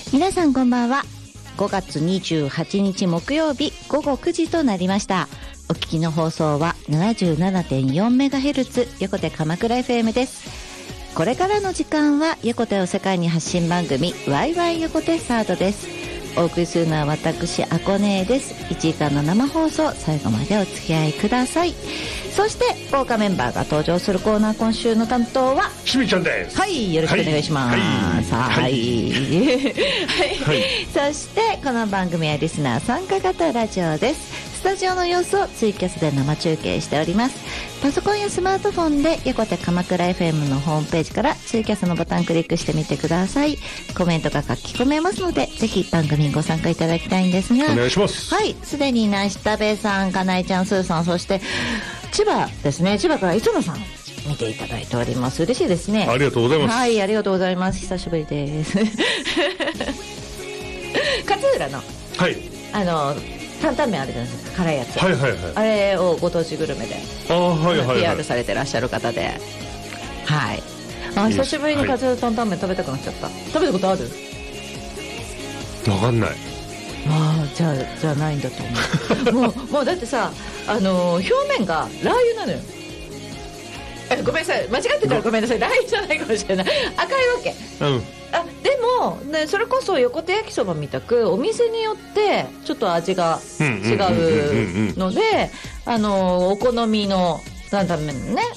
皆さんこんばんは。5月28日木曜日午後9時となりました。お聞きの放送は 77.4MHz 横手鎌倉 FM です。これからの時間は横手を世界に発信番組ワイワイ横手スタートです。お送りするのは私あこねです。1時間の生放送、最後までお付き合いください。そして豪華メンバーが登場するコーナー、今週の担当はしみちゃんです。 はい、よろしくお願いします。はい、そしてこの番組はリスナー参加型ラジオです。スタジオの様子をツイキャスで生中継しております。パソコンやスマートフォンで横手鎌倉 FM のホームページからツイキャスのボタンクリックしてみてください。コメントが書き込めますので、ぜひ番組にご参加いただきたいんですが、 お願いします。 はい、すでに梨田部さん、かなえちゃん、すーさん、そして千葉ですね、千葉から磯野さん見ていただいております。嬉しいですね。 ありがとうございます。 はい、ありがとうございます。久しぶりです勝浦の担々麺あるじゃないですか、辛いやつ、 はいはいはい、 あれをご当地グルメでPR されてらっしゃる方で、はい、久しぶりに勝浦担々麺食べたくなっちゃった。食べたことある？ 分かんない。 じゃないんだと思うもうだってさ、表面がラー油なのよ。ごめんなさい、間違ってたらごめんなさい、ラー油じゃないかもしれない。赤いわけ。でも、ね、それこそ横手焼きそばみたくお店によってちょっと味が違うので、お好みの担々麺ね、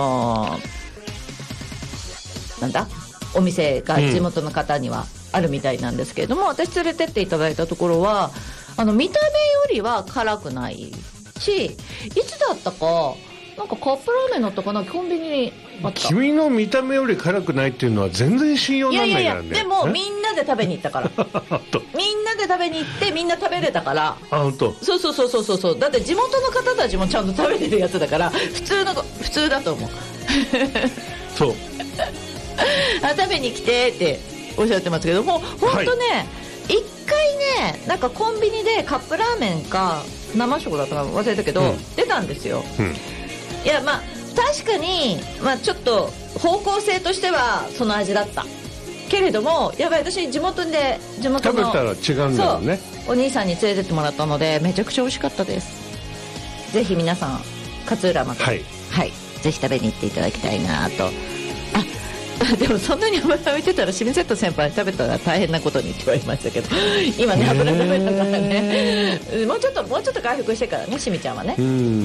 なんだお店が地元の方にはあるみたいなんですけれども、私連れてっていただいたところは見た目よりは辛くないし、いつだったかなんかカップラーメンだったかな、コンビニにあった。君の見た目より辛くないっていうのは全然信用なんないからね。 いやでもみんなで食べに行ったからみんなで食べに行ってみんな食べれたから。 本当。 そうだって地元の方たちもちゃんと食べてるやつだから普通だと思うそう食べに来てっておっしゃってますけども、本当ね、一回ね、なんかコンビニでカップラーメンか生食だったか忘れたけど、出たんですよ、いや確かに、ちょっと方向性としてはその味だったけれども、やばい、私地元の食べたら違うんだろうね。 お兄さんに連れてってもらったのでめちゃくちゃ美味しかったです。ぜひ皆さん勝浦まで、はい、ぜひ食べに行っていただきたいなと。でもそんなに油浮いてたら清水先輩食べたら大変なことにって言われましたけど今ね、油食べたからねもうちょっと回復してからね、しみちゃんはね。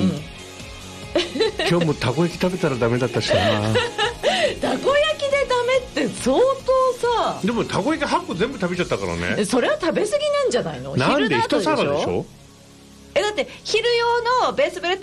今日もたこ焼き食べたらダメだったしなたこ焼きでダメって相当さ。 でもたこ焼き8個全部食べちゃったからね。 それは食べ過ぎなんじゃないの？ なんで一皿でしょ？ だって昼用のベースブレッド